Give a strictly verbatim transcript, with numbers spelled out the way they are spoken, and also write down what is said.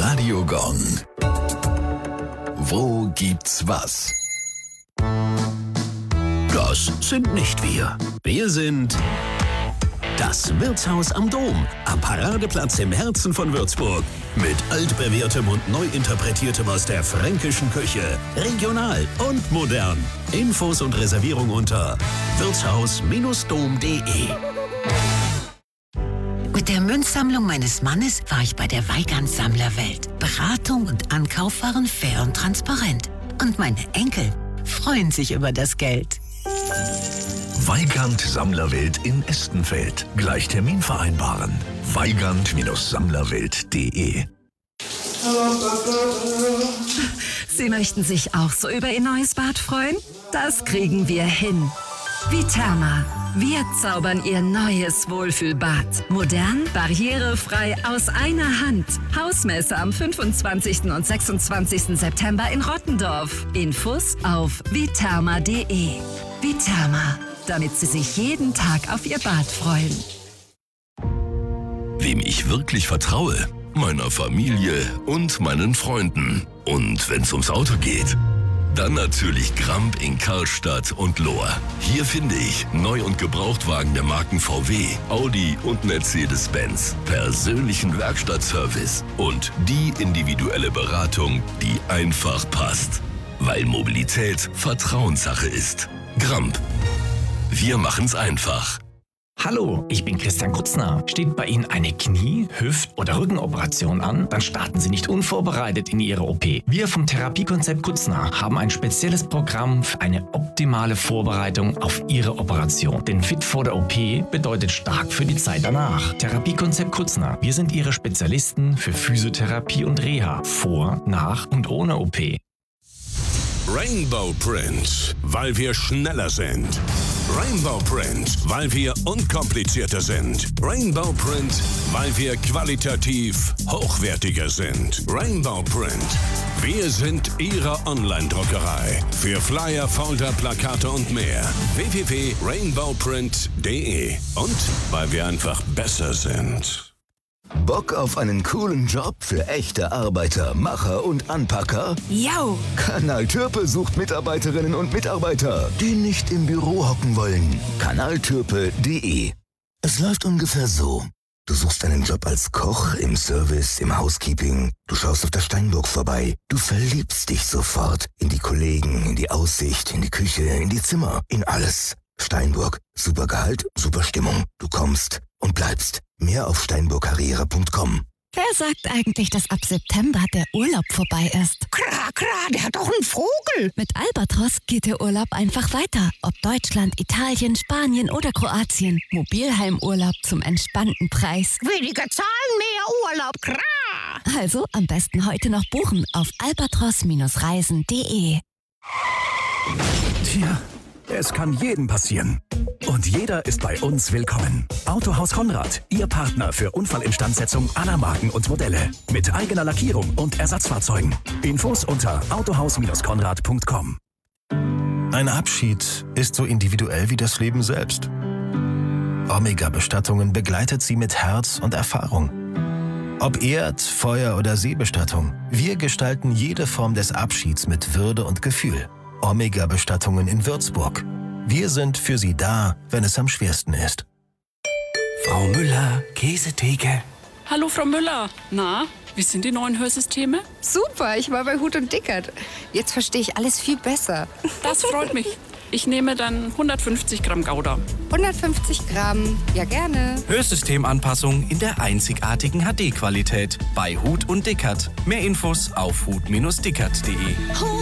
Radio Gong. Wo gibt's was? Das sind nicht wir. Wir sind das Wirtshaus am Dom, am Paradeplatz im Herzen von Würzburg. Mit altbewährtem und neu interpretiertem aus der fränkischen Küche. Regional und modern. Infos und Reservierung unter wirtshaus dom punkt de. Mit der Münzsammlung meines Mannes war ich bei der Weigand Sammlerwelt. Beratung und Ankauf waren fair und transparent. Und meine Enkel freuen sich über das Geld. Weigand Sammlerwelt in Estenfeld. Gleich Termin vereinbaren. weigand Sammlerwelt punkt de. Sie möchten sich auch so über Ihr neues Bad freuen? Das kriegen wir hin. Viterma. Wir zaubern Ihr neues Wohlfühlbad. Modern, barrierefrei, aus einer Hand. Hausmesse am fünfundzwanzigsten und sechsundzwanzigsten September in Rottendorf. Infos auf viterma punkt de. Viterma, damit Sie sich jeden Tag auf Ihr Bad freuen. Wem ich wirklich vertraue? Meiner Familie und meinen Freunden. Und wenn's ums Auto geht? Dann natürlich Gramp in Karlstadt und Lohr. Hier finde ich Neu- und Gebrauchtwagen der Marken V W, Audi und Mercedes-Benz, persönlichen Werkstattservice und die individuelle Beratung, die einfach passt. Weil Mobilität Vertrauenssache ist. Gramp. Wir machen's einfach. Hallo, ich bin Christian Kutzner. Steht bei Ihnen eine Knie-, Hüft- oder Rückenoperation an? Dann starten Sie nicht unvorbereitet in Ihre O P. Wir vom Therapiekonzept Kutzner haben ein spezielles Programm für eine optimale Vorbereitung auf Ihre Operation. Denn fit vor der O P bedeutet stark für die Zeit danach. Therapiekonzept Kutzner. Wir sind Ihre Spezialisten für Physiotherapie und Reha. Vor, nach und ohne O P. Rainbow Print, weil wir schneller sind. Rainbow Print, weil wir unkomplizierter sind. Rainbow Print, weil wir qualitativ hochwertiger sind. Rainbow Print, wir sind Ihre Online-Druckerei. Für Flyer, Folder, Plakate und mehr. w w w punkt rainbow print punkt de. Und weil wir einfach besser sind. Bock auf einen coolen Job für echte Arbeiter, Macher und Anpacker? Yo! Kanal Türpe sucht Mitarbeiterinnen und Mitarbeiter, die nicht im Büro hocken wollen. kanal türpe punkt de. Es läuft ungefähr so. Du suchst einen Job als Koch, im Service, im Housekeeping. Du schaust auf der Steinburg vorbei. Du verliebst dich sofort in die Kollegen, in die Aussicht, in die Küche, in die Zimmer, in alles. Steinburg, super Gehalt, super Stimmung. Du kommst und bleibst. Mehr auf steinburg karriere punkt com. Wer sagt eigentlich, dass ab September der Urlaub vorbei ist? Kra, kra, der hat doch einen Vogel. Mit Albatros geht der Urlaub einfach weiter. Ob Deutschland, Italien, Spanien oder Kroatien. Mobilheimurlaub zum entspannten Preis. Weniger Zahlen, mehr Urlaub. Kra. Also am besten heute noch buchen auf albatros reisen punkt de. Tja, es kann jedem passieren. Und jeder ist bei uns willkommen. Autohaus Konrad, Ihr Partner für Unfallinstandsetzung aller Marken und Modelle. Mit eigener Lackierung und Ersatzfahrzeugen. Infos unter autohaus konrad punkt com. Ein Abschied ist so individuell wie das Leben selbst. Omega-Bestattungen begleitet Sie mit Herz und Erfahrung. Ob Erd-, Feuer- oder Seebestattung, wir gestalten jede Form des Abschieds mit Würde und Gefühl. Omega-Bestattungen in Würzburg. Wir sind für Sie da, wenn es am schwersten ist. Frau Müller, Käsetheke. Hallo Frau Müller. Na, wie sind die neuen Hörsysteme? Super, ich war bei Hut und Dickert. Jetzt verstehe ich alles viel besser. Das freut mich. Ich nehme dann hundertfünfzig Gramm Gouda. hundertfünfzig Gramm, ja gerne. Hörsystemanpassung in der einzigartigen H D-Qualität bei Hut und Dickert. Mehr Infos auf hut Bindestrich dickert punkt de.